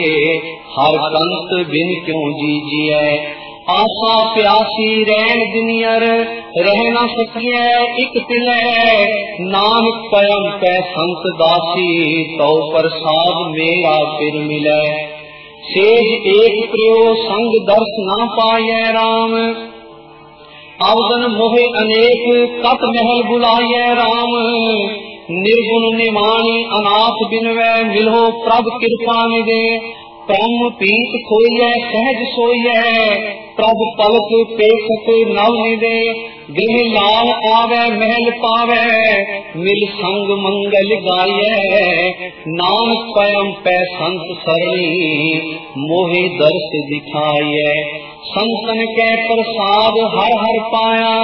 हर कंत बिन क्यों जीजिए। आशा प्यासी रैन दुनियर रह न सकिए एक तिलै। नानक पयम पै संत दासी तो प्रसाद मेरा फिर मिलै। सेज एक प्रियो संग दर्श न पाए राम। अवदन मोहे अनेक कत महल बुलाए राम। निर्गुण निमाणी अनाथ बिनवै मिलो प्रभ कृपा निदे। ब्रह्म पीत खोइए सहज सोइए प्रभ पलक पेखत नव निदे। गृह लाल आवे महल पावे मिल संग मंगल गाइए। नानक पयम पै संत सरणी मोहे दर्श दिखाइए। संतन के प्रसाद हर हर पाया